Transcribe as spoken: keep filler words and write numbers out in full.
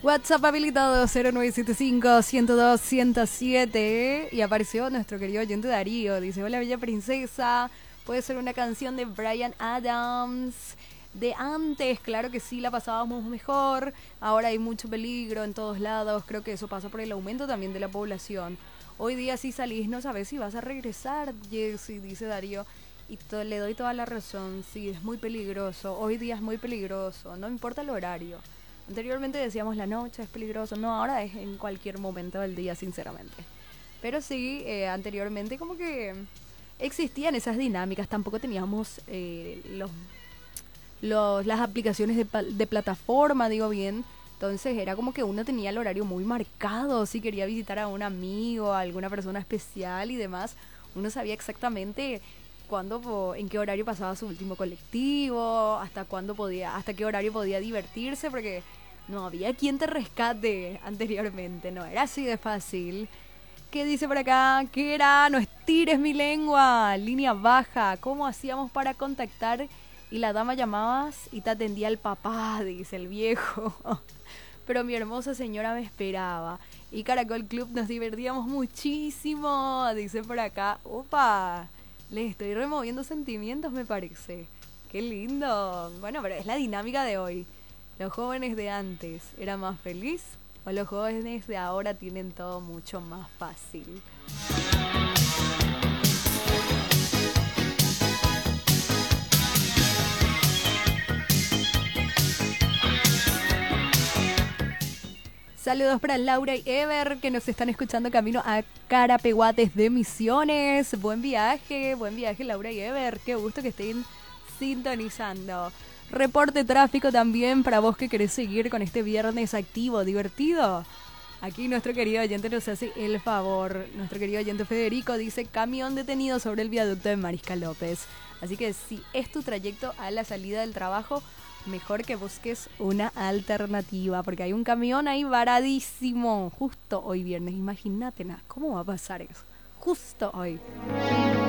WhatsApp habilitado cero nueve siete cinco, uno cero dos, uno cero siete. Y apareció nuestro querido oyente Darío. Dice: hola, bella princesa. Puede ser una canción de Bryan Adams. De antes, claro que sí, la pasábamos mejor. Ahora hay mucho peligro en todos lados. Creo que eso pasa por el aumento también de la población. Hoy día si salís no sabes si vas a regresar, Jessy, dice Darío. Y to- le doy toda la razón. Sí, es muy peligroso. Hoy día es muy peligroso. No importa el horario. Anteriormente decíamos la noche es peligroso. No, ahora es en cualquier momento del día, sinceramente. Pero sí, eh, anteriormente como que existían esas dinámicas. Tampoco teníamos eh, los, los las aplicaciones de, pa- de plataforma, digo bien. Entonces era como que uno tenía el horario muy marcado. Si quería visitar a un amigo, a alguna persona especial y demás, uno sabía exactamente cuándo, en qué horario pasaba su último colectivo, hasta cuándo podía, hasta qué horario podía divertirse, porque no había quien te rescate anteriormente, no era así de fácil. ¿Qué dice por acá? ¿Qué era? No estires mi lengua. Línea baja. ¿Cómo hacíamos para contactar? Y la dama llamabas y te atendía el papá, dice el viejo. Pero mi hermosa señora me esperaba. Y Caracol Club nos divertíamos muchísimo, dice por acá. ¡Opa! Les estoy removiendo sentimientos, me parece. ¡Qué lindo! Bueno, pero es la dinámica de hoy. ¿Los jóvenes de antes eran más feliz o los jóvenes de ahora tienen todo mucho más fácil? Saludos para Laura y Ever que nos están escuchando camino a Carapeguates de Misiones. Buen viaje, buen viaje Laura y Ever. Qué gusto que estén sintonizando. Reporte tráfico también para vos que querés seguir con este viernes activo, divertido. Aquí nuestro querido oyente nos hace el favor. Nuestro querido oyente Federico dice: camión detenido sobre el viaducto de Mariscal López. Así que si es tu trayecto a la salida del trabajo, mejor que busques una alternativa, porque hay un camión ahí varadísimo. Justo hoy viernes, imagínate nada. ¿Cómo va a pasar eso? Justo hoy.